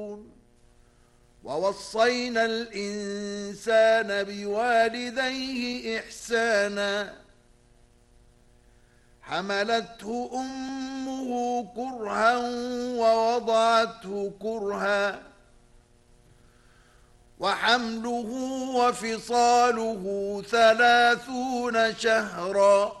ووصينا الإنسان بوالديه إحسانا حملته أمه كرها ووضعته كرها وحمله وفصاله 30 شهرا